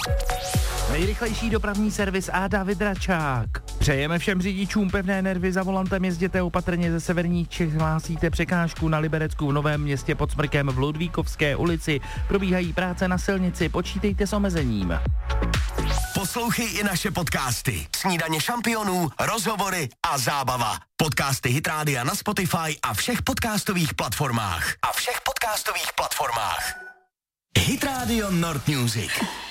Nejrychlejší dopravní servis a David Račák. Přejeme všem řidičům pevné nervy za volantem, jezděte opatrně, ze severních Čech hlásíte překážku na Liberecku v Novém Městě pod Smrkem v Ludvíkovské ulici. Probíhají práce na silnici, počítejte s omezením. Poslouchej i naše podcasty. Snídaně šampionů, rozhovory a zábava. Podcasty Hit Rádia na Spotify a všech podcastových platformách. Hit Radio Nord Music.